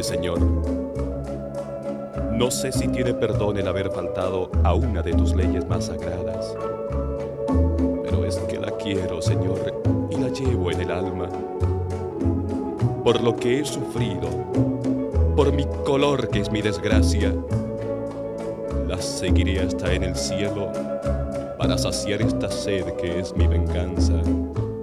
Señor. No sé si tiene perdón el haber faltado a una de tus leyes más sagradas, pero es que la quiero, Señor, y la llevo en el alma. Por lo que he sufrido, por mi color que es mi desgracia, la seguiré hasta en el cielo para saciar esta sed que es mi venganza.